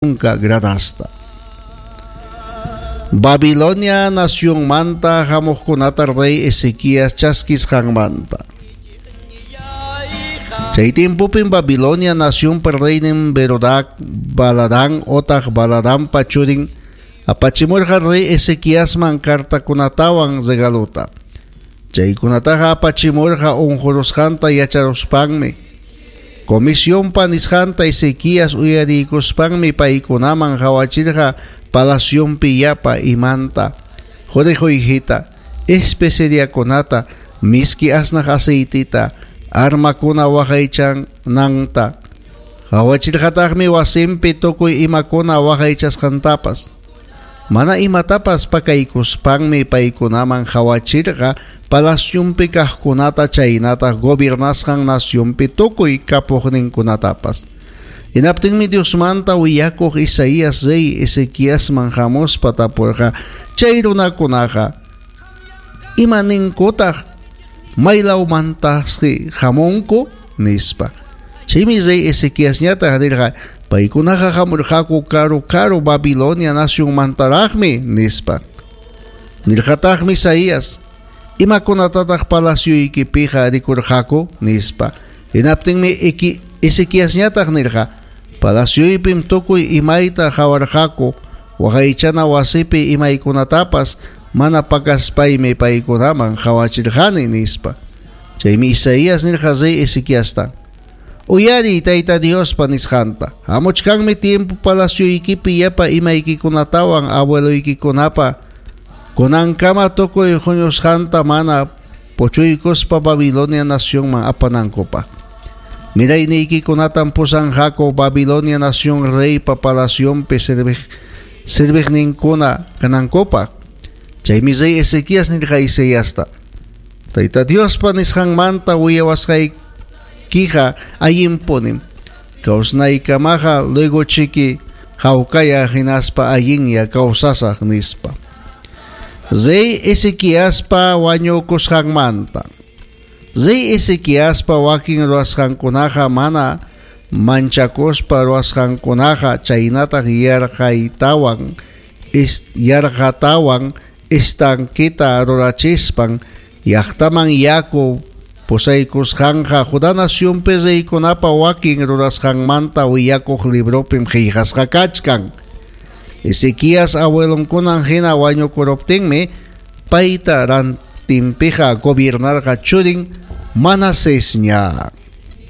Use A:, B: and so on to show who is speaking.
A: nunca gradasta. Babilonia nación manta hamujkunata rey Ezequías chaskis manta. Chay tiempupin Babilonia nación per reinen Berodak Baladán otak Baladán pachurin apachimurja rey Ezequías man carta kunatawan regaluta. Chay kunataja apachimurja unjurusjanta yacharuspangme. Comisión panishanta Ezequías uyarikuspangme paikunaman hawachirja palación pillapa y manta. Jodejo hijita, especería conata, miski asnaj aceitita, arma kuna wajaychan nanta. Hawachirjatagmi wasimpi tokuy imakuna wajaychas kantapas. Mana imatapas pakaykuspangmi paikunaman hawachirja palasyumpi kahkunata chaynata gobernaskan nasyumpi tokuy kapujninkunatapas. Inaptingmi Dios manta wiyakuj Isaías rey Ezequías manjamos patapurja chayrunakunaja imaninkutaq maylaw mantasqi hamunku nispa. Chaymi rey Ezequías ñata dirja paykunaja hamurjaku karu Babilonia nación mantaraqmi nispa. Nirjataqmi Isaías imakunatataq palaciuykipiqa rikurjaku nispa. Inaptingmi Ezequías ñataq nirja palaciuypim tukuy imayta hawarjaku waqaychana wasipi imaykunatapas mana pakaspaymi paykunaman hawachirjani nispa. Chaymi Isaías nirja rey Ezequiasta uyari tayta Dios panishanta hamuchkanmi tiempo palaciuykipi yapa imaykikunatawan abueloykikunapa kunankama tukuy huñushanta mana pochuykuspa Babilonia nacionman apanankupa. Miray niykikunatan pusanjako Babilonia nación rey papalacionpe servijninkuna kanankopa. Chaymi rey Ezequías nirja Isaíasta tayta Dios panishanmanta uyawasqay kija ayimpunim kausnaykamaja luego chiki hawkaya hinaspa ayinya kausasaq nispa. Rey Ezequíaspa wañukusqanmanta rey Ezequíaspa wakin ruwasqankunaqa mana manchakuspa ruwasqankunaqa chaynataq yarqatawan estanquita rurachispan llaqtaman yaku pusaykusqanqa Judá nacionpi reykunapa wakin rurasqanmanta wiyakuq libropim qillqasqa kachkan. Ezequías abuelonkunan hina wañukuruptinmi payta rantinpiqa gobernarqa churin Manasés ña.